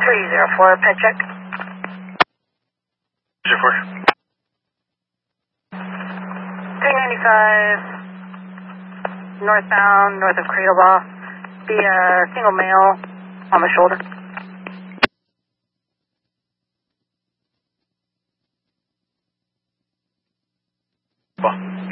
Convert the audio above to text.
304, pet check. 04. 395, northbound, north of Cradlebaugh. Be a single male on the shoulder. Well.